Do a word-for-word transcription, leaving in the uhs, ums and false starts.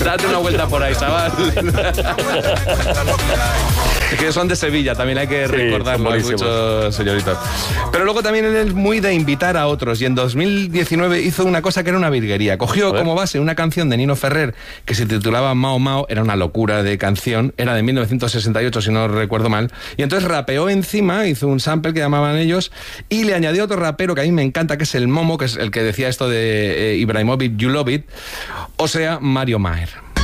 Date una vuelta por ahí, chaval. Que son de Sevilla, también hay que Sí, recordarlo, son hay buenísimos. muchos señoritos. Pero luego también él es muy de invitar a otros, y en dos mil diecinueve hizo una cosa que era una virguería. Cogió como base una canción de Nino Ferrer que se titulaba Mao Mao, era una locura de canción, era de mil novecientos sesenta y ocho si no recuerdo mal, y entonces rapeó encima, hizo un sample que llamaban ellos, y le añadió otro rapero que a mí me encanta, que es el Momo, que es el que decía esto de eh, Ibrahimovic, You Love It, o sea, Mario Maher.